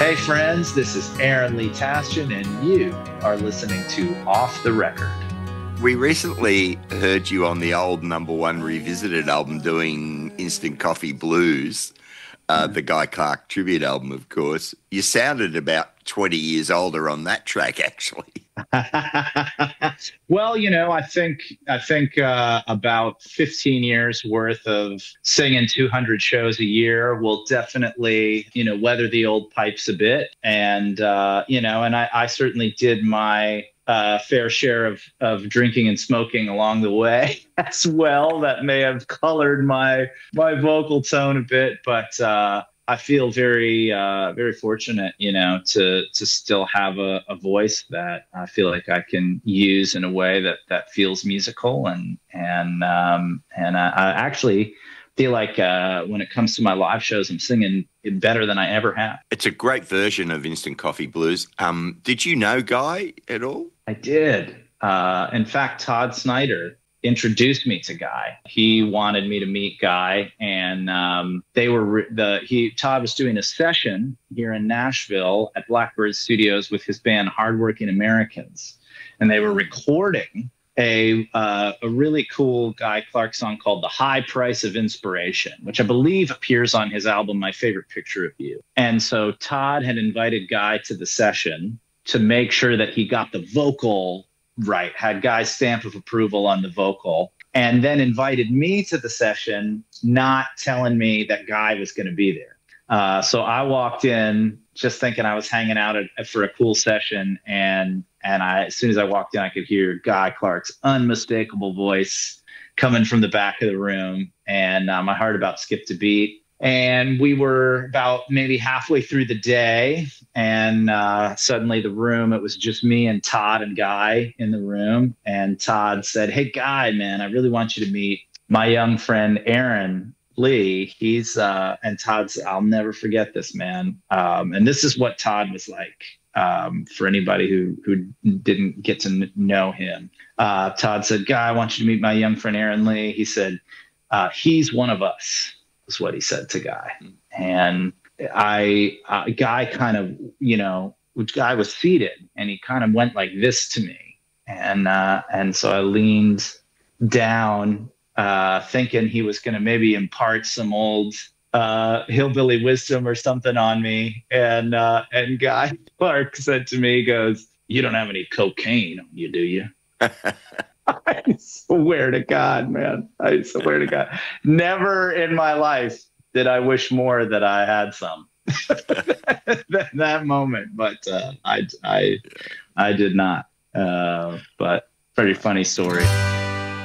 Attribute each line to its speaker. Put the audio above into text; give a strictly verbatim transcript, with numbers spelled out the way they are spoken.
Speaker 1: Hey friends, this is Aaron Lee Tasjan, and you are listening to Off the Record.
Speaker 2: We recently heard you on the old number one revisited album doing Instant Coffee Blues, uh, the Guy Clark tribute album, of course. You sounded about twenty years older on that track, actually.
Speaker 1: Well, you know, I think I think uh, about fifteen years worth of singing two hundred shows a year will definitely, you know, weather the old pipes a bit. And, uh, you know, and I, I certainly did my uh, fair share of, of drinking and smoking along the way as well. That may have colored my my vocal tone a bit, but uh, I feel very, uh, very fortunate, you know, to to still have a, a voice that I feel like I can use in a way that that feels musical, and and um, and I, I actually feel like uh, when it comes to my live shows, I'm singing it better than I ever have.
Speaker 2: It's a great version of Instant Coffee Blues. Um, did you know Guy at all?
Speaker 1: I did. Uh, in fact, Todd Snyder introduced me to Guy. He wanted me to meet Guy, and um, they were re- the he Todd was doing a session here in Nashville at Blackbird Studios with his band Hardworking Americans, and they were recording a uh, a really cool Guy Clark song called "The High Price of Inspiration," which I believe appears on his album My Favorite Picture of You. And so Todd had invited Guy to the session to make sure that he got the vocal right, had Guy's stamp of approval on the vocal, and then invited me to the session, not telling me that Guy was going to be there. Uh, so I walked in just thinking I was hanging out at, for a cool session, and and I, as soon as I walked in, I could hear Guy Clark's unmistakable voice coming from the back of the room, and uh, my heart about skipped a beat. And we were about maybe halfway through the day, and uh, suddenly the room, it was just me and Todd and Guy in the room. And Todd said, "Hey, Guy, man, I really want you to meet my young friend, Aaron Lee. He's," uh, and Todd said, "I'll never forget this, man." Um, and this is what Todd was like, um, for anybody who, who didn't get to n- know him. Uh, Todd said, "Guy, I want you to meet my young friend, Aaron Lee." He said, uh, "He's one of us," was what he said to Guy. And I, uh, Guy kind of, you know, Guy was seated, and he kind of went like this to me. And, uh, and so I leaned down, uh, thinking he was going to maybe impart some old, uh, hillbilly wisdom or something on me. And, uh, and Guy Clark said to me, he goes, "You don't have any cocaine on you, do you?" I swear to God, man. I swear to God. Never in my life did I wish more that I had some. that, that moment, but uh, I, I, I did not. Uh, but pretty funny story.